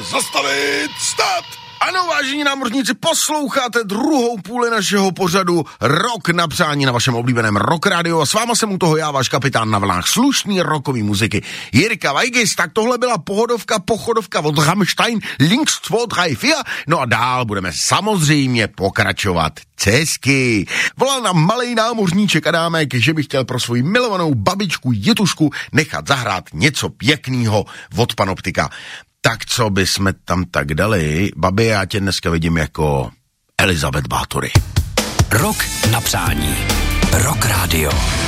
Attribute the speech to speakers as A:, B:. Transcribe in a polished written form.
A: Zastavit, stát! Ano, vážení námořníci, posloucháte druhou půli našeho pořadu Rock na přání na vašem oblíbeném Rock Radio a s váma jsem u toho já, váš kapitán na vlnách slušný rockový muziky Jirka Weigis. Tak tohle byla pochodovka od Rammstein, Links 2, 3, 4, no a dál budeme samozřejmě pokračovat česky. Volal nám malej námořníček Adámek, že by chtěl pro svoji milovanou babičku Jitušku nechat zahrát něco pěknýho od Panoptika. Tak co by jsme tam tak dali? Babi, já tě dneska vidím jako Elizabeth Báthory.
B: Rock na přání. Rock Radio.